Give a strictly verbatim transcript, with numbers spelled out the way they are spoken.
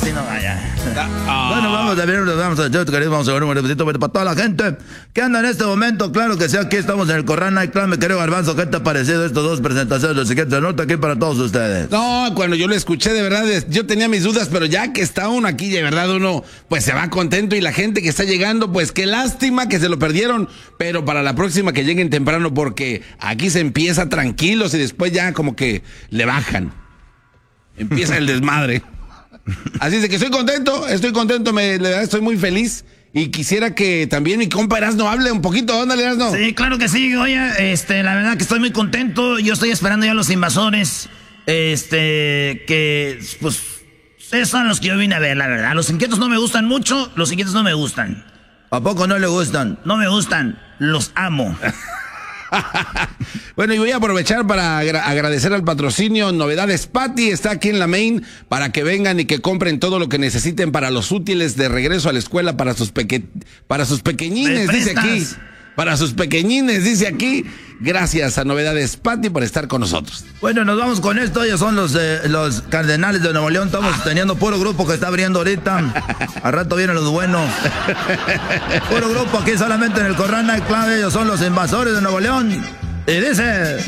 así no vaya. Ah. Bueno, vamos a ver, vamos a ver, vamos a ver un besito para toda la gente que anda en este momento. Claro que sí, aquí estamos en el Corral Night Club. Me querido Garbanzo, ¿qué te ha parecido estas dos presentaciones? Los siguientes nota aquí para todos ustedes. No, cuando yo lo escuché, de verdad, yo tenía mis dudas, pero ya que está uno aquí, de verdad, uno pues se va contento y la gente que está llegando, pues qué lástima que se lo perdieron, pero para la próxima que lleguen temprano, porque aquí se empieza tranquilos y después ya como que le bajan. Empieza el desmadre. Así es de que estoy contento, estoy contento, me, de verdad, estoy muy feliz. Y quisiera que también mi compa Erasno hable un poquito. Ándale, Erasno. Sí, claro que sí. Oye, este, la verdad que estoy muy contento. Yo estoy esperando ya a los invasores. Este, que, pues, esos son los que yo vine a ver, la verdad. Los inquietos no me gustan mucho. Los inquietos no me gustan. ¿A poco no le gustan? No me gustan. Los amo. Bueno, y voy a aprovechar para agra- agradecer al patrocinio Novedades Patty, está aquí en la main para que vengan y que compren todo lo que necesiten para los útiles de regreso a la escuela para sus peque- para sus pequeñines, dice aquí. Para sus pequeñines, dice aquí. Gracias a Novedades Patty por estar con nosotros. Bueno, nos vamos con esto. Ellos son los, eh, los Cardenales de Nuevo León. Estamos teniendo puro grupo que está abriendo ahorita. Al rato vienen los buenos. Puro grupo aquí solamente en el Corral Night Club. Ellos son los Invasores de Nuevo León. Y dice...